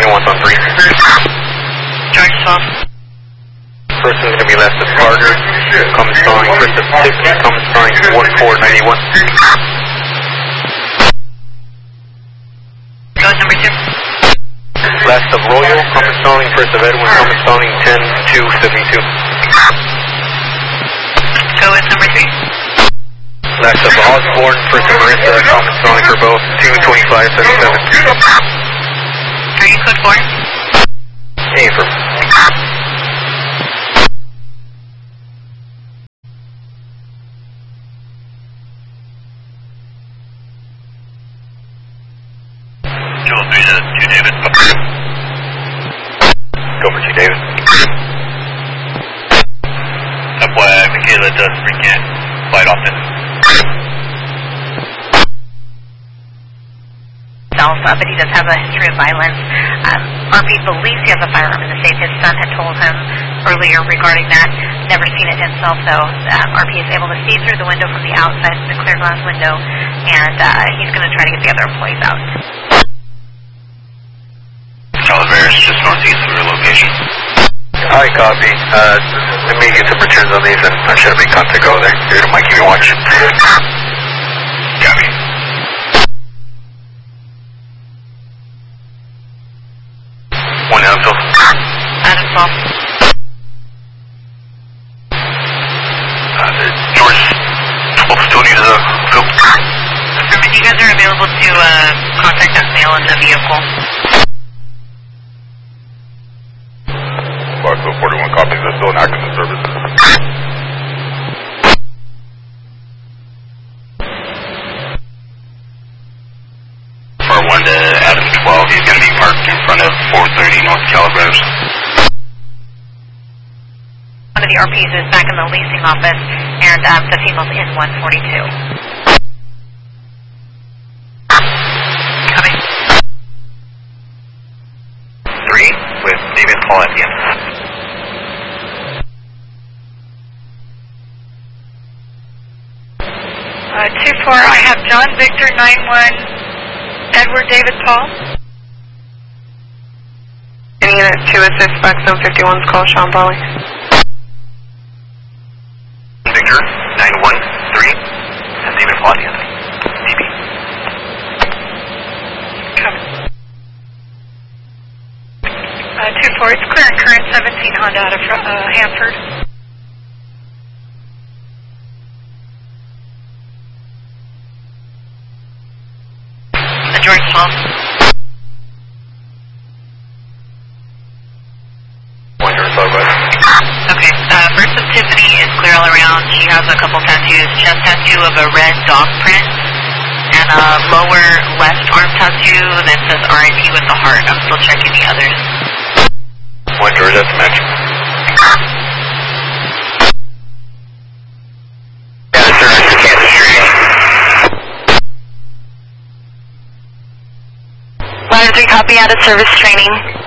Anyone's on 3. Charge 12. Person's going to be left of Carter. Come installing first of Tiffany. Come installing 1491. Go with number 2. Last of Royal. Come installing first of Edwin. Come installing 10272. Go with number 3. Last of Osborne. First of Marissa. Come installing for both 22577. Are you code 4? Affirm. Kilo 3 to 2 David. Go for 2 David. FYI, Michaela does freak in quite often. But he does have a history of violence. RP believes he has a firearm in the safe. His son had told him earlier regarding that. Never seen it himself, though. RP is able to see through the window from the outside, the clear glass window, and he's going to try to get the other employees out. Calaveras, just northeast of your location. Hi, copy. Let me get some returns on these and I should have made contact over there. You're going to keep me watching. Copy. One Adamsville. Adamsville. George, 12 still needs a fill. Affirmative, you guys are available to contact that male in the vehicle. Clarksville 41 copies, they're still in active service. For 1 to Adam 12, he's going to be parked in front of 430 North Calaveras. One of the RPs is back in the leasing office, and the female's in 142. Coming. 3 with David Paul at the end. 2-4, I have John Victor 91, Edward David Paul. Any unit 2 assist, back zone 51's call, Sean Brawley. Victor, 913, and David Paul at the end. DB. Coming. 2-4, it's clear and current 17 Honda out of Hanford. George 12. Okay, first of Tiffany is clear all around. She has a couple tattoos. Chest tattoo of a red dog print, and a lower left arm tattoo that says RIP with the heart. I'm still checking the others. One George, that's a match. Yeah, sir, that's Kansas Street. Line 3, copy, out of service training.